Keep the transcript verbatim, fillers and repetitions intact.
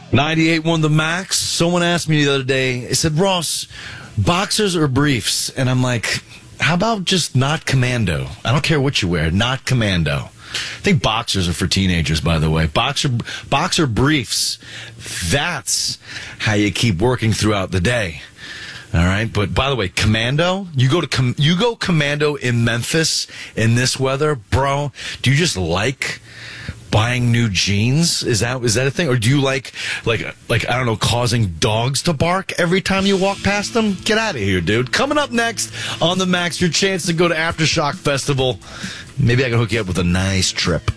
ninety-eight won the Max. Someone asked me the other day, they said, Ross, boxers or briefs? And I'm like, how about just not commando? I don't care what you wear, not commando. I think boxers are for teenagers, by the way. Boxer boxer briefs, that's how you keep working throughout the day. All right, but by the way, commando, you go to com- you go commando in Memphis in this weather, bro. Do you just like buying new jeans? Is that is that a thing, or do you like like like I don't know, causing dogs to bark every time you walk past them? Get out of here, dude. Coming up next on the Max, your chance to go to Aftershock Festival. Maybe I can hook you up with a nice trip.